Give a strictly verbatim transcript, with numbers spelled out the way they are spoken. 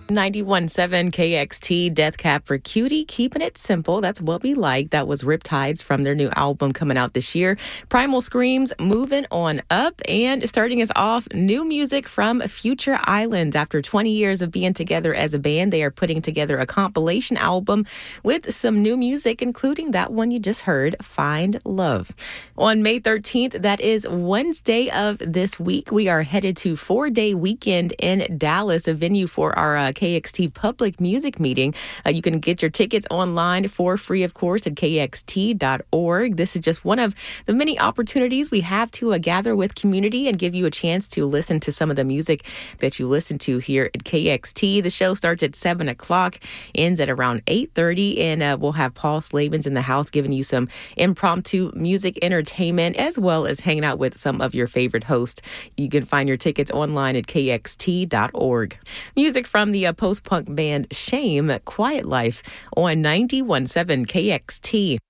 ninety-one point seven K X T, Death Cab for Cutie, keeping it simple. That's what we like. That was Riptides from their new album coming out this year. Primal Screams, Moving On Up. And starting us off, new music from Future Islands. After twenty years of being together as a band, they are putting together a compilation album with some new music, including that one you just heard, Find Love. On May thirteenth, that is Wednesday of this week, we are headed to four-day weekend in Dallas, a venue for our uh, K X T public music meeting. Uh, you can get your tickets online for free, of course, at K X T dot org. This is just one of the many opportunities we have to uh, gather with community and give you a chance to listen to some of the music that you listen to here at K X T. The show starts at seven o'clock, ends at around eight thirty, and uh, we'll have Paul Slavens in the house giving you some impromptu music entertainment, as well as hanging out with some of your favorite hosts. You can find your tickets online at K X T dot org. Music from the uh, post-punk band Shame, Quiet Life on ninety-one point seven K X T.